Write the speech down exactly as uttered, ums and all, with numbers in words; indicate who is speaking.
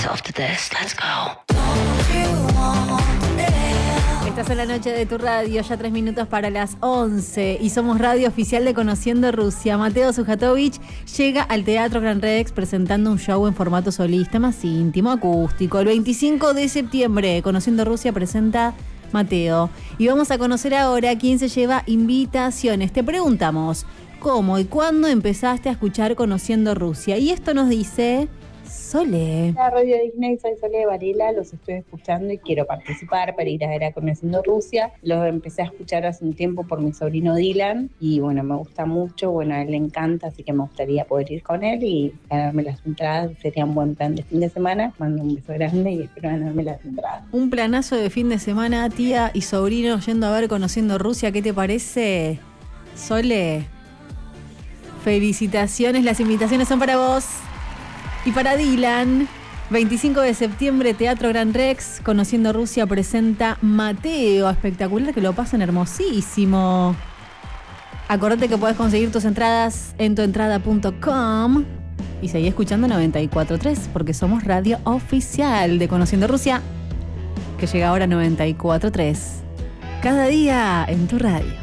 Speaker 1: myself to this. Let's go.
Speaker 2: Estás en la noche de tu radio, ya tres minutos para las once, y somos radio oficial de Conociendo Rusia. Mateo Sujatovich llega al Teatro Gran Rex presentando un show en formato solista más íntimo, acústico. El veinticinco de septiembre, Conociendo Rusia presenta Mateo. Y vamos a conocer ahora quién se lleva invitaciones. Te preguntamos, ¿cómo y cuándo empezaste a escuchar Conociendo Rusia? Y esto nos dice Sole.
Speaker 3: La Radio Disney, soy Sole Varela, los estoy escuchando y quiero participar para ir a ver a Conociendo Rusia. Los empecé a escuchar hace un tiempo por mi sobrino Dylan y bueno, me gusta mucho, bueno, a él le encanta, así que me gustaría poder ir con él y ganarme las entradas. Sería un buen plan de fin de semana. Mando un beso grande y espero ganarme las entradas.
Speaker 2: Un planazo de fin de semana, tía y sobrino yendo a ver Conociendo Rusia. ¿Qué te parece, Sole? Felicitaciones, las invitaciones son para vos. Y para Dylan, veinticinco de septiembre, Teatro Gran Rex, Conociendo Rusia presenta Mateo. Espectacular, que lo pasen hermosísimo. Acordate que podés conseguir tus entradas en tuentrada punto com y seguí escuchando noventa y cuatro punto tres porque somos radio oficial de Conociendo Rusia, que llega ahora a noventa y cuatro punto tres. Cada día en tu radio.